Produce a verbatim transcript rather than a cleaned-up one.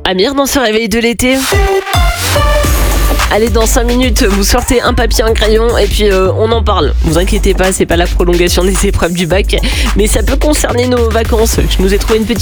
Amir dans ce réveil de l'été. Allez, dans cinq minutes, vous sortez un papier, un crayon et puis euh, on en parle. Vous inquiétez pas, c'est pas la prolongation des épreuves du bac, mais ça peut concerner nos vacances. Je nous ai trouvé une petite